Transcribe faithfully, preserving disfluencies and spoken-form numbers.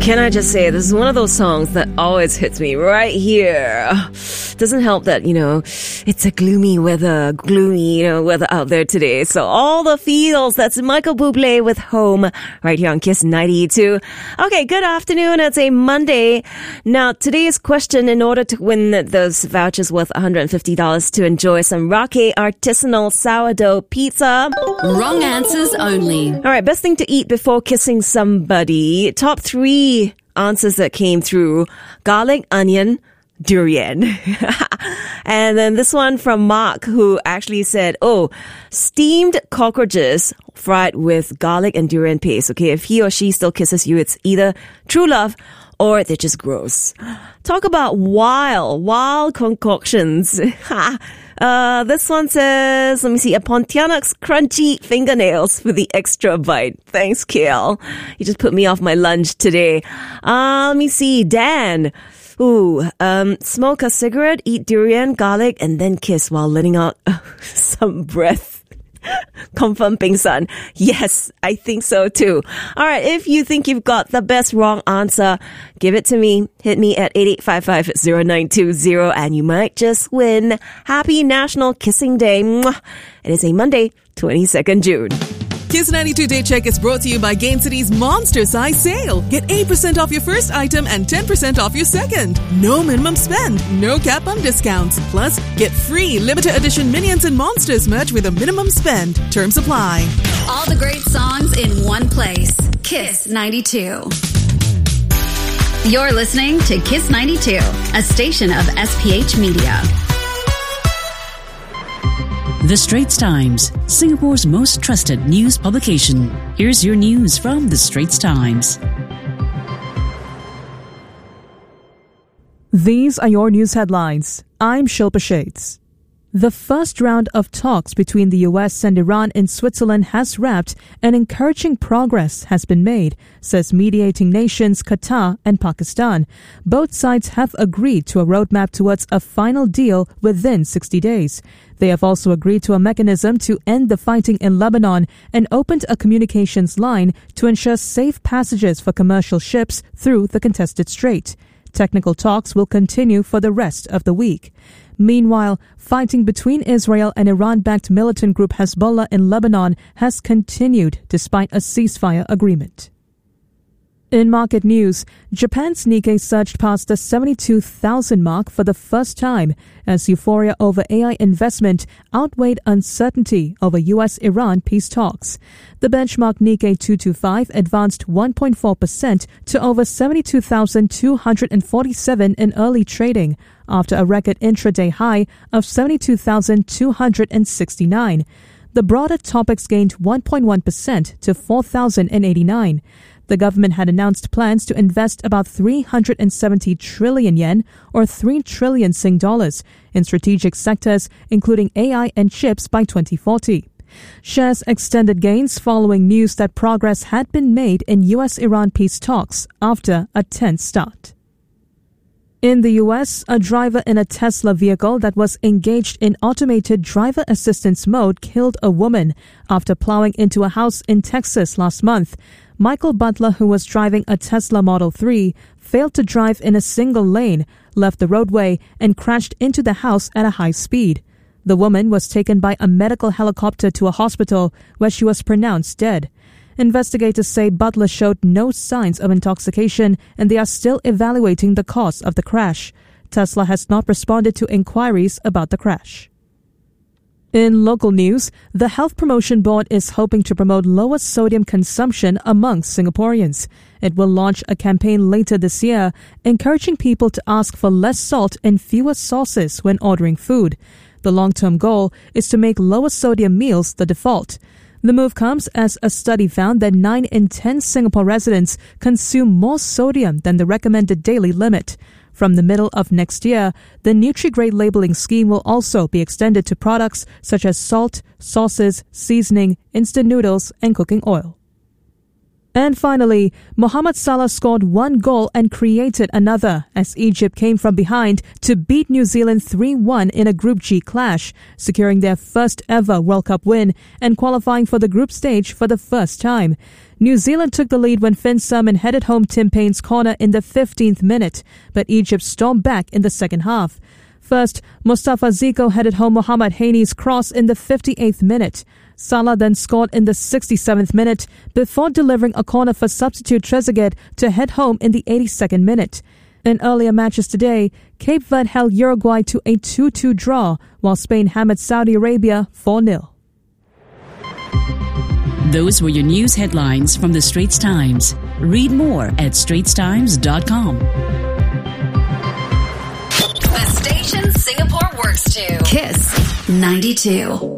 Can I just say, this is one of those songs that always hits me right here. Doesn't help that, you know, it's a gloomy weather, gloomy, you know, weather out there today. So all the feels, that's Michael Bublé with Home right here on Kiss ninety-two. Okay, good afternoon. It's a Monday. Now, today's question, in order to win those vouchers worth one hundred fifty dollars to enjoy some Rocky artisanal sourdough pizza. Wrong answers only. All right, best thing to eat before kissing somebody. Top three answers that came through: garlic, onion, durian. And then this one from Mark, who actually said, oh, steamed cockroaches fried with garlic and durian paste. Okay, if he or she still kisses you, it's either true love or they're just gross. Talk about wild, wild concoctions. Uh, this one says, let me see, a Pontianak's crunchy fingernails for the extra bite. Thanks, Kale. You just put me off my lunch today. Uh, let me see, Dan. Ooh, um, smoke a cigarette, eat durian, garlic, and then kiss while letting out uh, some breath. Confirm Ping San. Yes, I think so too. All right, if you think you've got the best wrong answer, give it to me. Hit me at eight eight five five zero nine two zero and you might just win. Happy National Kissing Day. Mwah. It is a Monday, twenty-second of June. Kiss ninety-two Day Check is brought to you by Gain City's Monster Size Sale. Get eight percent off your first item and ten percent off your second. No minimum spend, no cap on discounts. Plus, get free limited edition Minions and Monsters merch with a minimum spend. Terms apply. All the great songs in one place. Kiss ninety-two. You're listening to Kiss ninety-two, a station of S P H Media. The Straits Times, Singapore's most trusted news publication. Here's your news from The Straits Times. These are your news headlines. I'm Shilpa Shades. The first round of talks between the U S and Iran in Switzerland has wrapped and encouraging progress has been made, says mediating nations Qatar and Pakistan. Both sides have agreed to a roadmap towards a final deal within sixty days. They have also agreed to a mechanism to end the fighting in Lebanon and opened a communications line to ensure safe passages for commercial ships through the contested strait. Technical talks will continue for the rest of the week. Meanwhile, fighting between Israel and Iran-backed militant group Hezbollah in Lebanon has continued despite a ceasefire agreement. In market news, Japan's Nikkei surged past the seventy-two thousand mark for the first time as euphoria over A I investment outweighed uncertainty over U S-Iran peace talks. The benchmark Nikkei two twenty-five advanced one point four percent to over seventy-two thousand two hundred forty-seven in early trading, after a record intraday high of seventy-two thousand two hundred sixty-nine. The broader topics gained one point one percent to four thousand eighty-nine. The government had announced plans to invest about three hundred seventy trillion yen, or three trillion Sing dollars, in strategic sectors including A I and chips by twenty forty. Shares extended gains following news that progress had been made in U S-Iran peace talks after a tense start. In the U S, a driver in a Tesla vehicle that was engaged in automated driver assistance mode killed a woman after plowing into a house in Texas last month. Michael Butler, who was driving a Tesla Model three, failed to drive in a single lane, left the roadway, and crashed into the house at a high speed. The woman was taken by a medical helicopter to a hospital where she was pronounced dead. Investigators say Butler showed no signs of intoxication and they are still evaluating the cause of the crash. Tesla has not responded to inquiries about the crash. In local news, the Health Promotion Board is hoping to promote lower sodium consumption among Singaporeans. It will launch a campaign later this year, encouraging people to ask for less salt and fewer sauces when ordering food. The long-term goal is to make lower sodium meals the default. The move comes as a study found that nine in ten Singapore residents consume more sodium than the recommended daily limit. From the middle of next year, the Nutri-Grade labeling scheme will also be extended to products such as salt, sauces, seasoning, instant noodles, and cooking oil. And finally, Mohamed Salah scored one goal and created another as Egypt came from behind to beat New Zealand three one in a Group G clash, securing their first ever World Cup win and qualifying for the group stage for the first time. New Zealand took the lead when Finn Surman headed home Tim Payne's corner in the fifteenth minute, but Egypt stormed back in the second half. First, Mustafa Ziko headed home Mohamed Haini's cross in the fifty-eighth minute. Salah then scored in the sixty-seventh minute before delivering a corner for substitute Trezeguet to head home in the eighty-second minute. In earlier matches today, Cape Verde held Uruguay to a two two draw, while Spain hammered Saudi Arabia four nil. Those were your news headlines from the Straits Times. Read more at straits times dot com. The station Singapore works to. Kiss ninety-two.